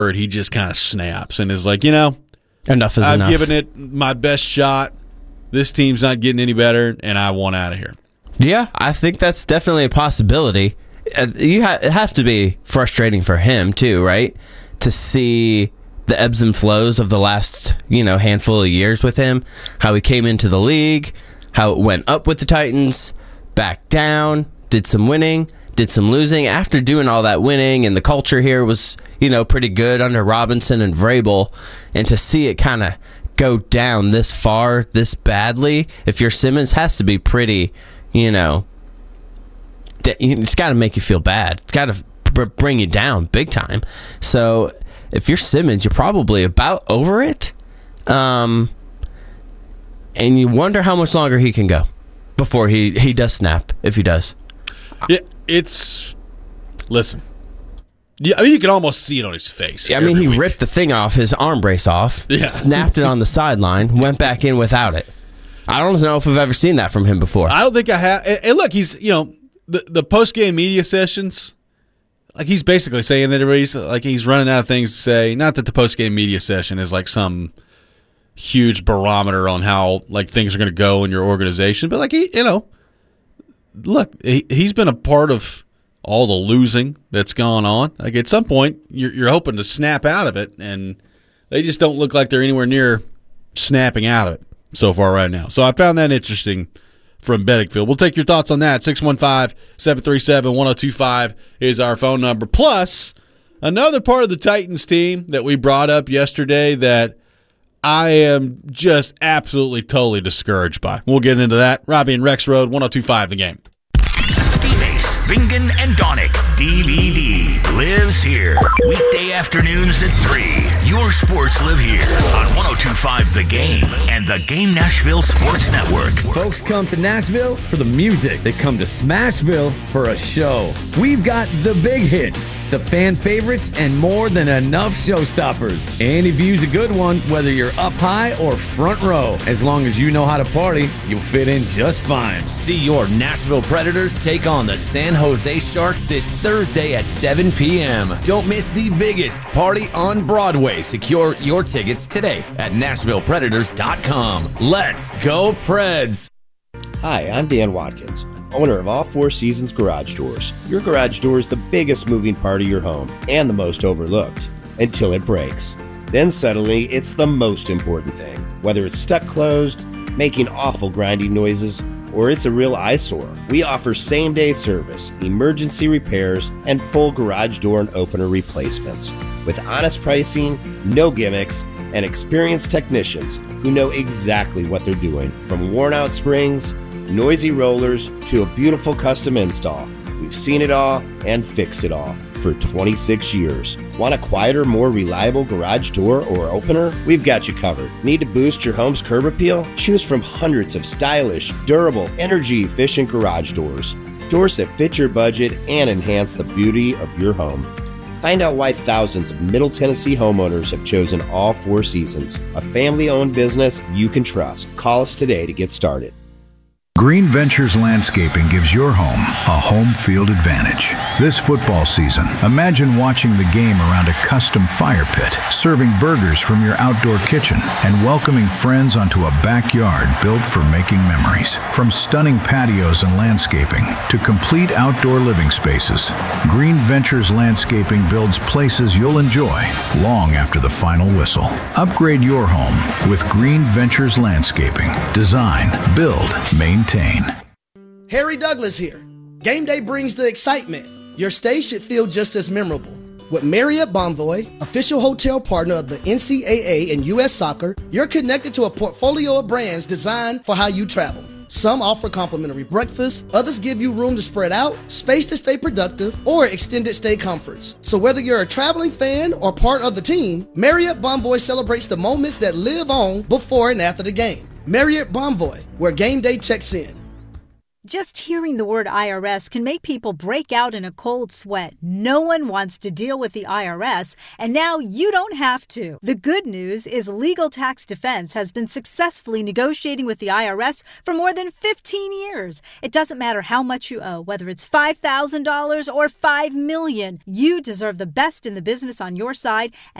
he just kind of snaps and is like, enough is I've enough. given it my best shot. This team's not getting any better, and I want out of here. Yeah, I think that's definitely a possibility. It has to be frustrating for him too, right? To see the ebbs and flows of the last, handful of years with him, how he came into the league, how it went up with the Titans, back down, did some winning, did some losing. After doing all that winning, and the culture here was, pretty good under Robinson and Vrabel, and to see it kind of go down this far, this badly, if you're Simmons, has to be pretty, it's got to make you feel bad. It's got to bring you down big time. So if you're Simmons, you're probably about over it. And you wonder how much longer he can go before he does snap, if he does. Yeah, listen. Yeah, I mean, you can almost see it on his face. Yeah, I mean, he ripped the thing off, his arm brace off, snapped it on the sideline, went back in without it. I don't know if I've ever seen that from him before. I don't think I have. And look, he's, the post-game media sessions, like he's basically saying that everybody's, like he's running out of things to say. Not that the post-game media session is like some huge barometer on how like things are going to go in your organization, but like he's been a part of all the losing that's gone on. Like at some point, you're hoping to snap out of it, and they just don't look like they're anywhere near snapping out of it so far right now. So I found that interesting from Bedingfield. We'll take your thoughts on that. 615-737-1025 is our phone number. Plus, another part of the Titans team that we brought up yesterday that I am just absolutely totally discouraged by. We'll get into that. Robbie and Rex Road, 1025 The Game. D-Base, Bingen, and Donick. DVD lives here. Weekday afternoons at 3. Your sports live here on 1025 The Game and the Game Nashville Sports Network. Folks come to Nashville for the music. They come to Smashville for a show. We've got the big hits, the fan favorites, and more than enough showstoppers. Any view's a good one, whether you're up high or front row. As long as you know how to party, you'll fit in just fine. See your Nashville Predators take on the San Jose Sharks this Thursday at 7 p.m. Don't miss the biggest party on Broadway. Secure your tickets today at NashvillePredators.com. Let's go, Preds! Hi, I'm Dan Watkins, owner of All Four Seasons Garage Doors. Your garage door is the biggest moving part of your home and the most overlooked until it breaks. Then suddenly, it's the most important thing. Whether it's stuck closed, making awful grinding noises, or it's a real eyesore, we offer same-day service, emergency repairs, and full garage door and opener replacements. With honest pricing, no gimmicks, and experienced technicians who know exactly what they're doing. From worn-out springs, noisy rollers, to a beautiful custom install, we've seen it all and fixed it all for 26 years. Want a quieter, more reliable garage door or opener? We've got you covered. Need to boost your home's curb appeal? Choose from hundreds of stylish, durable, energy-efficient garage doors. Doors that fit your budget and enhance the beauty of your home. Find out why thousands of Middle Tennessee homeowners have chosen All Four Seasons, a family-owned business you can trust. Call us today to get started. Green Ventures Landscaping gives your home a home field advantage. This football season, imagine watching the game around a custom fire pit, serving burgers from your outdoor kitchen, and welcoming friends onto a backyard built for making memories. From stunning patios and landscaping to complete outdoor living spaces, Green Ventures Landscaping builds places you'll enjoy long after the final whistle. Upgrade your home with Green Ventures Landscaping. Design, build, maintain. Harry Douglas here. Game day brings the excitement. Your stay should feel just as memorable. With Marriott Bonvoy, official hotel partner of the NCAA and U.S. Soccer, you're connected to a portfolio of brands designed for how you travel. Some offer complimentary breakfast, others give you room to spread out, space to stay productive, or extended stay comforts. So whether you're a traveling fan or part of the team, Marriott Bonvoy celebrates the moments that live on before and after the game. Marriott Bonvoy, where game day checks in. Just hearing the word IRS can make people break out in a cold sweat. No one wants to deal with the IRS, and now you don't have to. The good news is Legal Tax Defense has been successfully negotiating with the IRS for more than 15 years. It doesn't matter how much you owe, whether it's $5,000 or $5 million. You deserve the best in the business on your side.